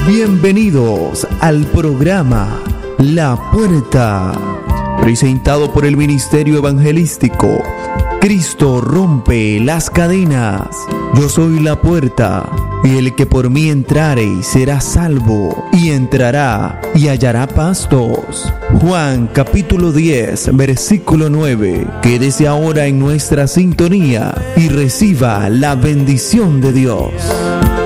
Bienvenidos al programa La Puerta, presentado por el Ministerio Evangelístico Cristo Rompe las Cadenas. Yo soy la puerta, y el que por mí entrare será salvo, y entrará y hallará pastos. Juan capítulo 10, versículo 9. Quédese ahora en nuestra sintonía y reciba la bendición de Dios.